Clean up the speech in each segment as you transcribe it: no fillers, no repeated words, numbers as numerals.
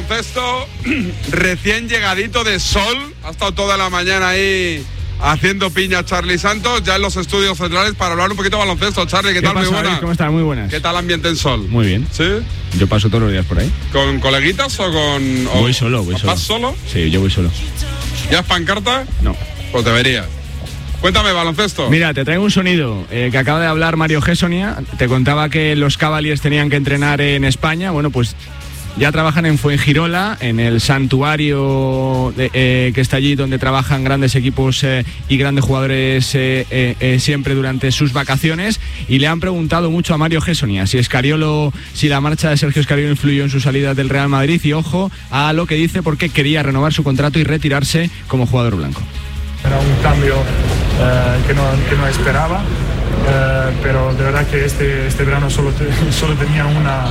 baloncesto, recién llegadito de sol, ha estado toda la mañana ahí haciendo piña Charly Santos, ya en los estudios centrales para hablar un poquito de baloncesto. Charly, ¿qué tal? Pasa, muy buena. ¿Cómo estás? Muy buenas. ¿Qué tal ambiente en sol? Muy bien. ¿Sí? Yo paso todos los días por ahí. ¿Con coleguitas o con...? Voy solo. ¿Vas solo? Sí, yo voy solo. ¿Ya es pancarta? No. Pues deberías. Cuéntame, baloncesto. Mira, te traigo un sonido que acaba de hablar Mario Gessonia. Te contaba que los Cavaliers tenían que entrenar en España. Bueno, pues ya trabajan en Fuengirola, en el santuario que está allí, donde trabajan grandes equipos y grandes jugadores siempre durante sus vacaciones. Y le han preguntado mucho a Mario Gessonia si la marcha de Sergio Scariolo influyó en su salida del Real Madrid. Y ojo a lo que dice, porque quería renovar su contrato y retirarse como jugador blanco. Era un cambio que no esperaba, pero de verdad que este verano solo tenía una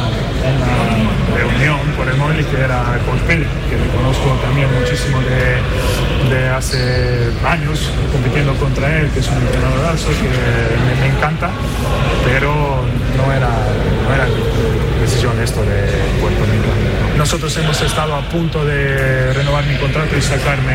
reunión por el móvil, que era con Pérez, que le conozco también muchísimo de hace años compitiendo contra él, que es un entrenador que me encanta, pero no era decisión esto de Puerto Rico. Nosotros hemos estado a punto de renovar mi contrato y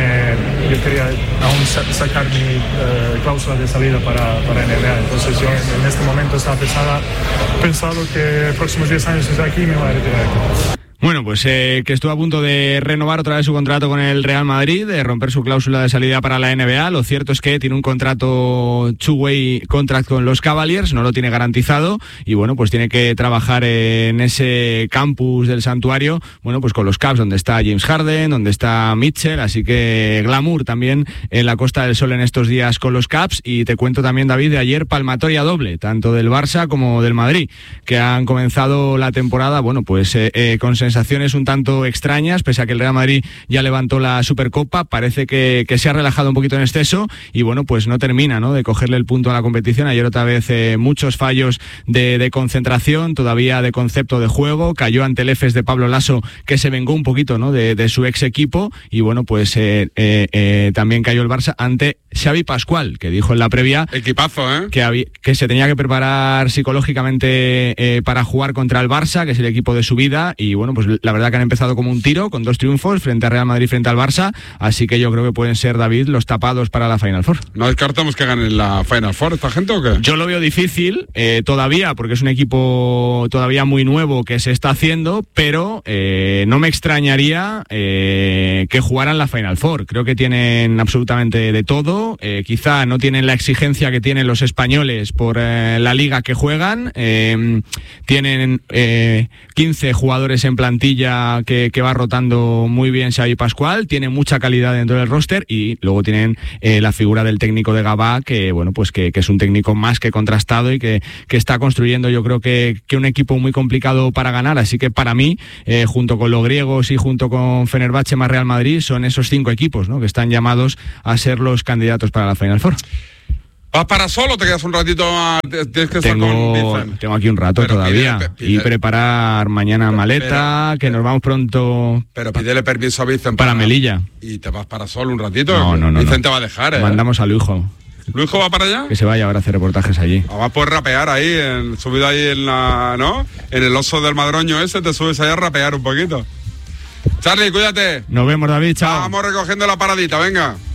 yo quería aún sacar mi cláusula de salida para NBA. Entonces yo en este momento estaba pensado que los próximos 10 años desde aquí me voy a retirar aquí. Bueno, pues que estuvo a punto de renovar otra vez su contrato con el Real Madrid, de romper su cláusula de salida para la NBA. Lo cierto es que tiene un contrato two-way contract con los Cavaliers, no lo tiene garantizado, y bueno, pues tiene que trabajar en ese campus del santuario, bueno, pues con los Cavs, donde está James Harden, donde está Mitchell, así que glamour también en la Costa del Sol en estos días con los Cavs. Y te cuento también, David, de ayer palmatoria doble, tanto del Barça como del Madrid, que han comenzado la temporada, bueno, pues con sensaciones un tanto extrañas, pese a que el Real Madrid ya levantó la Supercopa. Parece que se ha relajado un poquito en exceso y bueno, pues no termina, ¿no?, de cogerle el punto a la competición. Ayer otra vez muchos fallos de concentración, todavía de concepto de juego. Cayó ante el EFES de Pablo Lasso, que se vengó un poquito, ¿no?, de su ex equipo, y bueno, pues también cayó el Barça ante Xavi Pascual, que dijo en la previa, equipazo, que se tenía que preparar psicológicamente para jugar contra el Barça, que es el equipo de su vida. Y bueno, pues la verdad que han empezado como un tiro, con 2 triunfos frente a Real Madrid, frente al Barça, así que yo creo que pueden ser, David, los tapados para la Final Four. ¿No descartamos que ganen la Final Four esta gente o qué? Yo lo veo difícil todavía, porque es un equipo todavía muy nuevo que se está haciendo, pero no me extrañaría que jugaran la Final Four. Creo que tienen absolutamente de todo. Quizá no tienen la exigencia que tienen los españoles por la liga que juegan. Tienen 15 jugadores en plantilla que va rotando muy bien Xavi Pascual. Tiene mucha calidad dentro del roster, y luego tienen la figura del técnico de Gabá, que bueno, pues que es un técnico más que contrastado y que está construyendo, yo creo que un equipo muy complicado para ganar. Así que para mí, junto con los griegos y junto con Fenerbahce más Real Madrid, son esos 5 equipos, ¿no?, que están llamados a ser los candidatos para la Final Four. ¿Vas para solo o te quedas un ratito más? Tienes que estar con Vicen. Tengo aquí un rato todavía. Y preparar mañana maleta, que nos vamos pronto. Pero pídele permiso a Vicen para Melilla. ¿Y te vas para solo un ratito? No. Vicen te va a dejar, Mandamos a Luijo. ¿Luijo va para allá? Que se vaya ahora a hacer reportajes allí. Vas a poder rapear ahí, subido ahí en la, ¿no?, en el oso del Madroño ese, te subes allá a rapear un poquito. Charly, cuídate. Nos vemos, David, chao. Vamos recogiendo la paradita, venga.